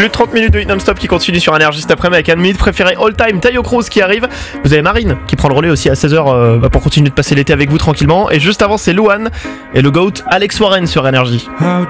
Plus de 30 minutes de hit non-stop qui continue sur Énergie cet après-midi avec un de mes hits préférés all time, Tayo Cruz qui arrive. Vous avez Marine qui prend le relais aussi à 16h pour continuer de passer l'été avec vous tranquillement. Et juste avant c'est Louane et le GOAT Alex Warren sur Énergie. How